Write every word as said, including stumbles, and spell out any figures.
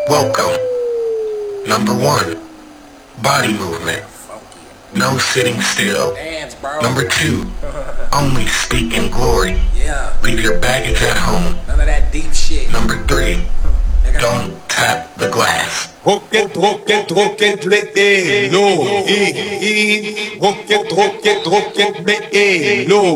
Welcome. Number one, body movement. No sitting still. Dance, bro. Number two, only speak in glory. Yeah. Leave your baggage at home. None of that deep shit. Number three, don't tap the glass. Rocket, rocket, rocket, le hello, e, e, rocket, rocket, rocket, le hello.